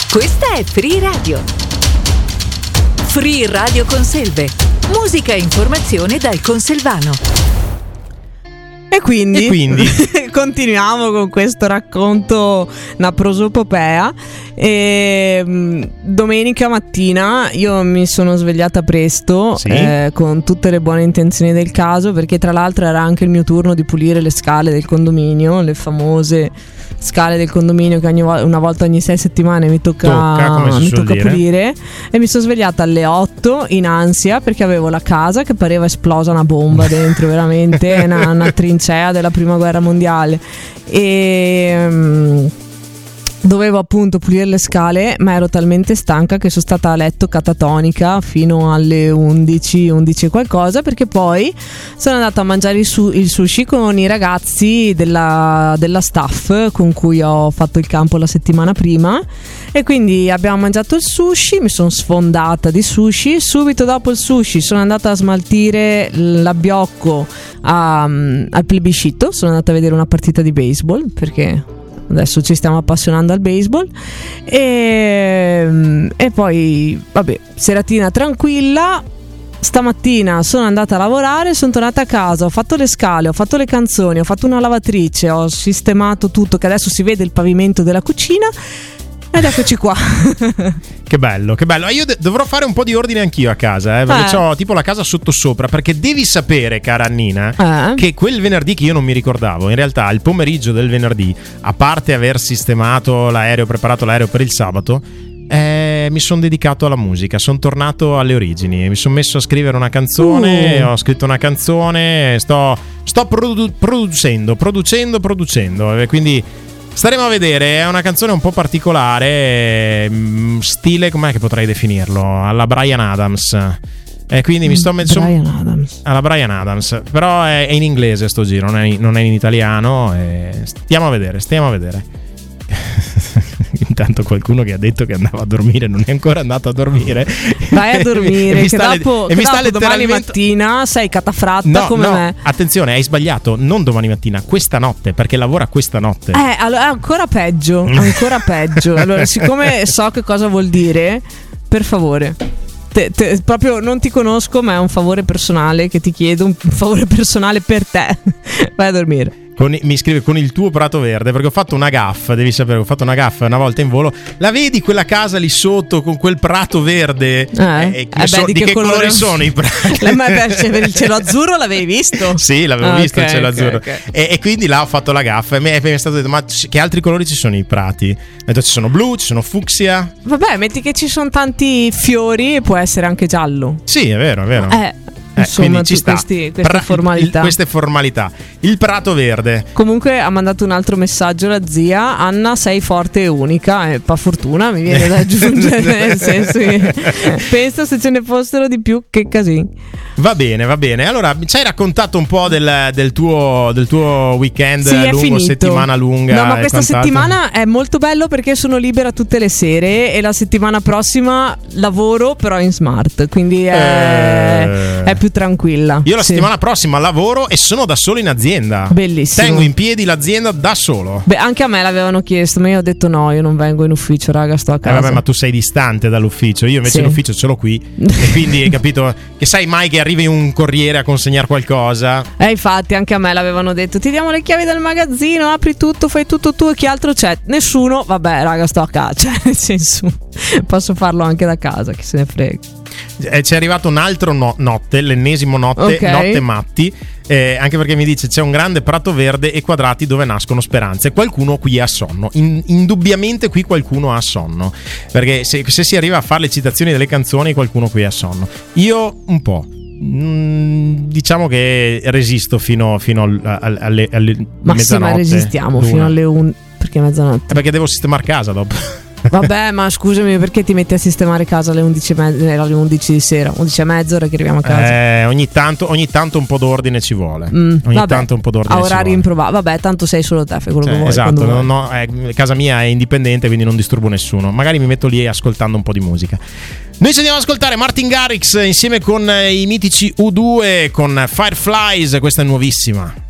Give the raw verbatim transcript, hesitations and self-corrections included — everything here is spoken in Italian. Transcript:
Questa è Free Radio. Free Radio Conselve. Musica e informazione dal conselvano. E quindi, e quindi? continuiamo con questo racconto, una prosopopea. E, mh, domenica mattina io mi sono svegliata presto, sì? eh, con tutte le buone intenzioni del caso, perché tra l'altro era anche il mio turno di pulire le scale del condominio, le famose scale del condominio che ogni vo- una volta ogni sei settimane mi tocca, tocca, mi tocca pulire. E mi sono svegliata alle otto in ansia perché avevo la casa che pareva esplosa una bomba dentro, veramente una, una trincea della prima guerra mondiale. E um, dovevo appunto pulire le scale, ma ero talmente stanca che sono stata a letto catatonica fino alle undici, undici e qualcosa, perché poi sono andata a mangiare il, su- il sushi con i ragazzi della, della staff con cui ho fatto il campo la settimana prima, e quindi abbiamo mangiato il sushi, mi sono sfondata di sushi. Subito dopo il sushi sono andata a smaltire l'abbiocco a, al plebiscito, sono andata a vedere una partita di baseball perché adesso ci stiamo appassionando al baseball, e, e poi vabbè, seratina tranquilla. Stamattina sono andata a lavorare, sono tornata a casa, ho fatto le scale, ho fatto le canzoni, ho fatto una lavatrice, ho sistemato tutto, che adesso si vede il pavimento della cucina, ed eccoci qua. Che bello, che bello. Io de- dovrò fare un po' di ordine anch'io a casa, eh, perché eh. ho tipo la casa sottosopra. Perché devi sapere, cara Annina, eh. che quel venerdì che io non mi ricordavo, in realtà il pomeriggio del venerdì, a parte aver sistemato l'aereo, preparato l'aereo per il sabato, eh, mi sono dedicato alla musica. Sono tornato alle origini, mi sono messo a scrivere una canzone, uh. ho scritto una canzone, sto, sto produ- producendo, producendo, producendo, e quindi staremo a vedere. È una canzone un po' particolare, stile, com'è che potrei definirlo? Alla Bryan Adams. E quindi mi sto mettendo Bryan Adams. alla Bryan Adams, però è, è in inglese sto giro, non è, non è in italiano. E stiamo a vedere, stiamo a vedere. Intanto qualcuno che ha detto che andava a dormire non è ancora andato a dormire. Vai a dormire, che sta dopo, le, che e dopo mi sta domani mattina sei catafratta no, come no, me. Attenzione, hai sbagliato, non domani mattina, questa notte, perché lavora questa notte. Eh, allora, è ancora peggio, ancora peggio. Allora, siccome so che cosa vuol dire, per favore, te, te, proprio non ti conosco, ma è un favore personale che ti chiedo, un favore personale per te. Vai a dormire. Con, mi scrive con il tuo prato verde, perché ho fatto una gaffa, devi sapere, ho fatto una gaffa una volta in volo. La vedi quella casa lì sotto con quel prato verde? Eh, eh, eh so, beh, di, di che, che colore colori sono i prati? Ma per, per il cielo azzurro l'avevi visto? Sì, l'avevo ah, visto okay, il cielo okay, azzurro. Okay. E, e quindi là ho fatto la gaffa e mi è, mi è stato detto: ma che altri colori ci sono i prati? Ho detto: ci sono blu, ci sono fucsia. Vabbè, metti che ci sono tanti fiori e può essere anche giallo. Sì, è vero, è vero. Eh, Eh, insomma, ci sta. questi, queste Pra- formalità. Il, queste formalità. Il prato verde. Comunque ha mandato un altro messaggio la zia: Anna, sei forte e unica. E pa' fortuna mi viene da aggiungere, nel senso che penso se ce ne fossero di più, che casino. Va bene, va bene. Allora, ci hai raccontato un po' del, del, tuo, del tuo weekend sì, lungo, finito. settimana lunga. No, ma questa quant'altro. settimana è molto bello perché sono libera tutte le sere, e la settimana prossima lavoro però in smart, quindi è, Eh. è più tranquilla. Io la sì. settimana prossima lavoro e sono da solo in azienda. Bellissimo. Tengo in piedi l'azienda da solo. Beh, anche a me l'avevano chiesto, ma io ho detto no, io non vengo in ufficio, raga, sto a Eh, casa. vabbè, ma tu sei distante dall'ufficio. Io invece Sì. l'ufficio ce l'ho qui. E quindi hai capito che sai mai che arrivi un corriere a consegnare qualcosa. Eh, infatti anche a me l'avevano detto: ti diamo le chiavi del magazzino, apri tutto, fai tutto tu. E chi altro c'è? Nessuno. Vabbè, raga, sto a casa. Cioè, nel senso, posso farlo anche da casa, chi se ne frega. Eh, c'è arrivato un altro no- notte, l'ennesimo notte, Ok. notte Matti. Eh, anche perché mi dice: c'è un grande prato verde e quadrati dove nascono speranze. Qualcuno qui ha sonno. In- indubbiamente qui qualcuno ha sonno. Perché se, se si arriva a fare le citazioni delle canzoni, qualcuno qui ha sonno. Io un po'. Mm, diciamo che resisto fino, fino al, al, alle, alle Ma sì, mezzanotte. ma resistiamo l'una. fino alle un. Perché mezzanotte? Eh, perché devo sistemare casa dopo. Vabbè, ma scusami, perché ti metti a sistemare casa alle undici e mezza, alle undici di sera, undici e mezza, ora che arriviamo a casa? Eh, ogni tanto, ogni tanto un po' d'ordine ci vuole. Mm, ogni vabbè, tanto un po' d'ordine a ci orari vuole. improbabili. Vabbè, tanto sei solo te, fai quello Cioè, che vuoi. esatto, quando no, vuoi. no, eh, casa mia è indipendente, quindi non disturbo nessuno. Magari mi metto lì ascoltando un po' di musica. Noi ci andiamo ad ascoltare Martin Garrix insieme con i mitici U due con Fireflies. Questa è nuovissima.